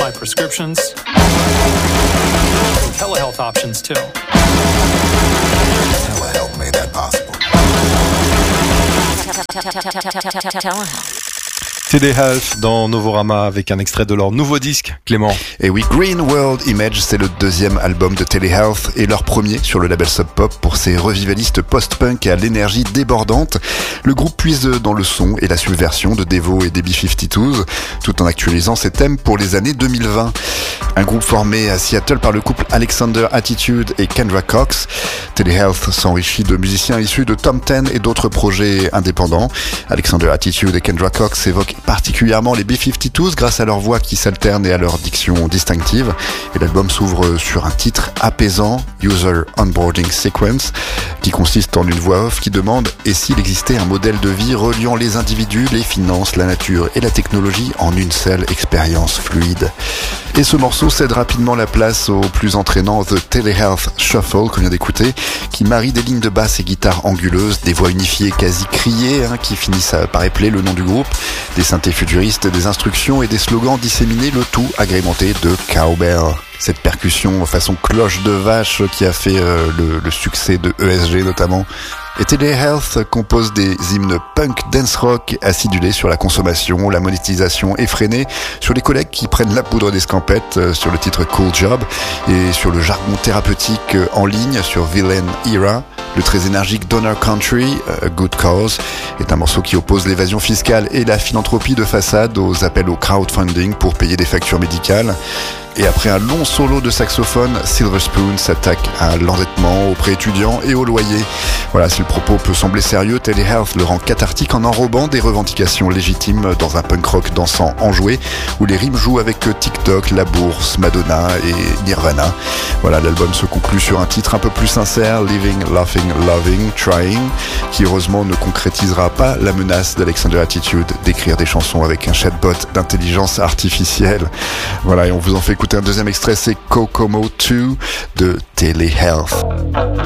verify prescriptions, and telehealth options too. Telehealth made that possible. Telehealth dans Novorama avec un extrait de leur nouveau disque, Clément. Et oui, Green World Image, c'est le deuxième album de Telehealth et leur premier sur le label Sub Pop pour ces revivalistes post-punk à l'énergie débordante. Le groupe puise dans le son et la subversion de Devo et des B-52s, tout en actualisant ses thèmes pour les années 2020. Un groupe formé à Seattle par le couple Alexander Attitude et Kendra Cox. Telehealth s'enrichit de musiciens issus de Tom 10 et d'autres projets indépendants. Alexander Attitude et Kendra Cox évoquent particulièrement les B-52s grâce à leur voix qui s'alterne et à leur diction distinctive. Et l'album s'ouvre sur un titre apaisant, User Onboarding Sequence, qui consiste en une voix off qui demande « Et s'il existait un modèle de vie reliant les individus, les finances, la nature et la technologie en une seule expérience fluide ?» Et ce morceau cède rapidement la place au plus entraînant The Telehealth Shuffle qu'on vient d'écouter, qui marie des lignes de basse et guitare anguleuses, des voix unifiées quasi criées qui finissent par épeler le nom du groupe, des synthés futuristes, des instructions et des slogans disséminés, le tout agrémenté de cowbell. Cette percussion façon cloche de vache qui a fait le succès de ESG notamment. Et Telehealth compose des hymnes punk dance rock acidulés sur la consommation, la monétisation effrénée, sur les collègues qui prennent la poudre d'escampette, sur le titre Cool Job, et sur le jargon thérapeutique en ligne sur Villain Era. Le très énergique Donor Country, Good Cause, est un morceau qui oppose l'évasion fiscale et la philanthropie de façade aux appels au crowdfunding pour payer des factures médicales. Et après un long solo de saxophone, Silver Spoon s'attaque à l'endettement, aux prêts étudiants et au loyer. Voilà, si le propos peut sembler sérieux, Telehealth le rend cathartique en enrobant des revendications légitimes dans un punk rock dansant enjoué, où les rimes jouent avec TikTok, La Bourse, Madonna et Nirvana. Voilà, l'album se conclut sur un titre un peu plus sincère, Living, Laughing, Loving, Trying, qui heureusement ne concrétisera pas la menace d'Alexander Attitude d'écrire des chansons avec un chatbot d'intelligence artificielle. Voilà, et on vous en fait écouter un deuxième extrait, c'est Kokomo 2 de Telehealth.